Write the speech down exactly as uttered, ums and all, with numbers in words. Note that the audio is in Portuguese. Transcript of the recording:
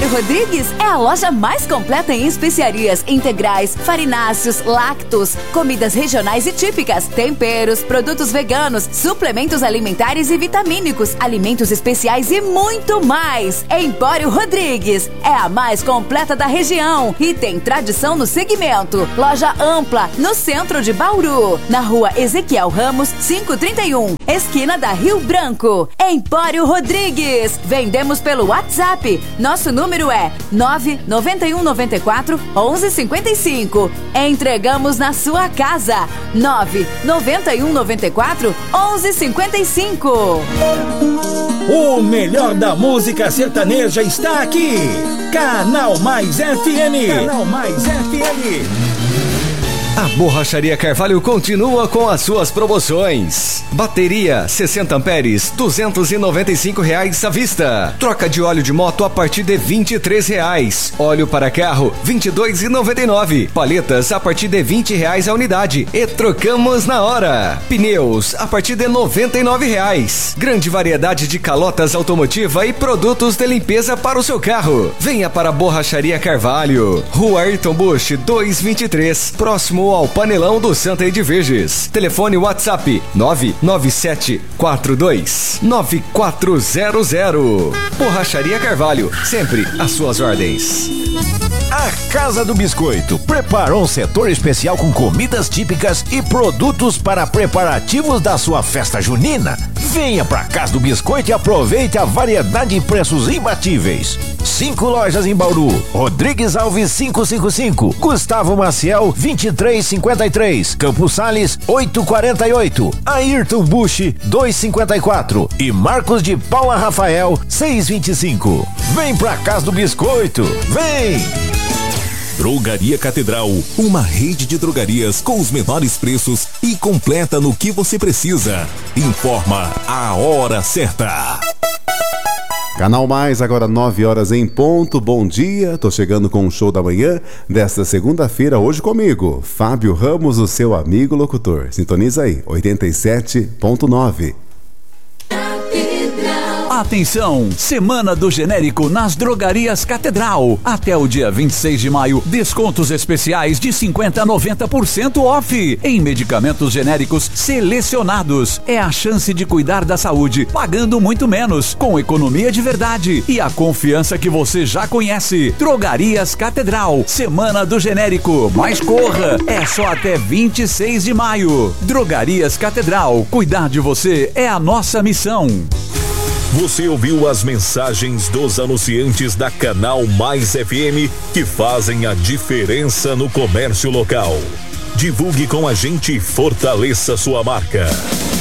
Empório Rodrigues é a loja mais completa em especiarias integrais, farináceos, lácteos, comidas regionais e típicas, temperos, produtos veganos, suplementos alimentares e vitamínicos, alimentos especiais e muito mais. Empório Rodrigues é a mais completa da região e tem tradição no segmento. Loja ampla no centro de Bauru, na rua Ezequiel Ramos, quinhentos e trinta e um, esquina da Rio Branco. Empório Rodrigues. Vendemos pelo WhatsApp. Nosso número é nove nove um nove quatro onze cinquenta e cinco. Entregamos na sua casa. nove nove um nove quatro onze cinquenta e cinco. O melhor da música sertaneja está aqui. Canal Mais F M. Canal Mais F M. A Borracharia Carvalho continua com as suas promoções. Bateria sessenta amperes, duzentos e noventa e cinco reais à vista. Troca de óleo de moto a partir de vinte e três reais. Óleo para carro, vinte e dois reais e noventa e nove. Paletas a partir de vinte reais a unidade e trocamos na hora. Pneus a partir de noventa e nove reais. Grande variedade de calotas automotiva e produtos de limpeza para o seu carro. Venha para a Borracharia Carvalho. Rua Ayrton Busch duzentos e vinte e três, próximo ao Panelão do Santa Edviges. Telefone WhatsApp nove nove sete quatro dois nove quatro zero zero. Borracharia Carvalho, sempre às suas ordens. A Casa do Biscoito preparou um setor especial com comidas típicas e produtos para preparativos da sua festa junina. Venha pra Casa do Biscoito e aproveite a variedade e preços imbatíveis. Cinco lojas em Bauru. Rodrigues Alves quinhentos e cinquenta e cinco, Gustavo Maciel vinte e três cinquenta e três, Campos Sales oitocentos e quarenta e oito, Ayrton Busch duzentos e cinquenta e quatro e Marcos de Paula Rafael seiscentos e vinte e cinco. Vem pra Casa do Biscoito, vem! Drogaria Catedral, uma rede de drogarias com os menores preços e completa no que você precisa. Informa a hora certa. Canal Mais, agora nove horas em ponto. Bom dia, tô chegando com o show da manhã desta segunda-feira, hoje comigo, Fábio Ramos, o seu amigo locutor. Sintoniza aí, oitenta e sete ponto nove. Atenção! Semana do Genérico nas Drogarias Catedral. Até o dia vinte e seis de maio, descontos especiais de cinquenta a noventa por cento off em medicamentos genéricos selecionados. É a chance de cuidar da saúde, pagando muito menos, com economia de verdade e a confiança que você já conhece. Drogarias Catedral, Semana do Genérico. Mas corra! É só até vinte e seis de maio. Drogarias Catedral, cuidar de você é a nossa missão. Você ouviu as mensagens dos anunciantes da Canal Mais F M que fazem a diferença no comércio local. Divulgue com a gente e fortaleça sua marca.